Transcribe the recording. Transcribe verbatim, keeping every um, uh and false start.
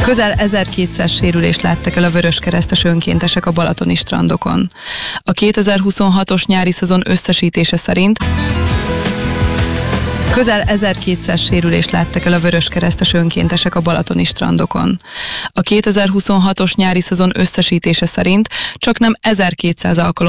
Közel ezerkétszáz sérülést láttak el a vöröskeresztes önkéntesek a balatoni strandokon. A kétezer-huszonhatos nyári szezon összesítése szerint Közel ezerkétszáz sérülést láttak el a vöröskeresztes önkéntesek a balatoni strandokon. A kétezer-huszonhatos nyári szezon összesítése szerint csaknem ezerkétszáz alkalommal